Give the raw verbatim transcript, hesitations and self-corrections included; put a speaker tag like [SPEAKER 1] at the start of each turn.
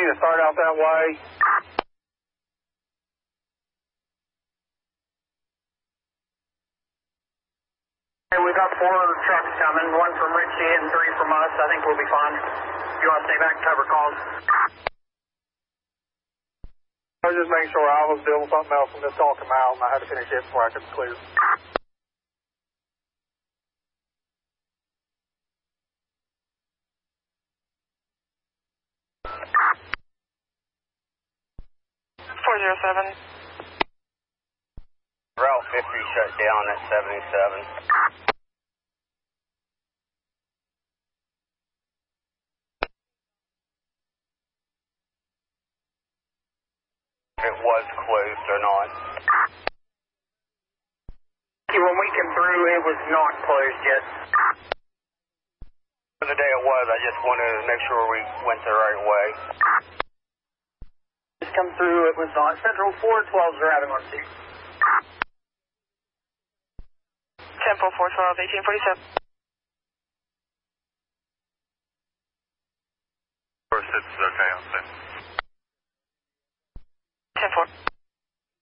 [SPEAKER 1] to start out that way.
[SPEAKER 2] Hey, we got four trucks coming, one from Richie and three from us. I think we'll be fine. You want to stay back and cover calls?
[SPEAKER 1] I was just making sure I was doing something else and just talking them out, and I had to finish it before I could clear.
[SPEAKER 3] four zero seven.
[SPEAKER 4] Route fifty shut down at seventy-seven. If it was closed or not.
[SPEAKER 2] When we came through, it was not closed yet.
[SPEAKER 4] For the day it was, I just wanted to make sure we went the right way.
[SPEAKER 2] Just come through, it was not. Central four twelve is driving on six.
[SPEAKER 3] Tempo four twelve, eighteen forty-seven.
[SPEAKER 5] four six is okay, I'll say.
[SPEAKER 3] ten four.